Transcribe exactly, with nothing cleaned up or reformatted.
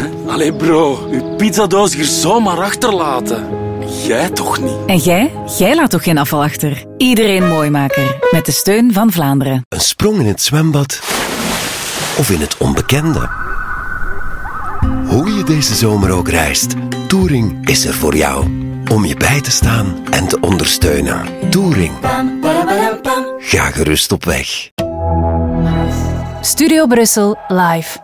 Allee bro, uw pizzadoos hier zomaar achterlaten. Jij toch niet? En jij? Jij laat toch geen afval achter? Iedereen Mooimaker. Met de steun van Vlaanderen. Een sprong in het zwembad of in het onbekende. Hoe je deze zomer ook reist, Touring is er voor jou. Om je bij te staan en te ondersteunen. Touring. Ga gerust op weg. Studio Brussel live.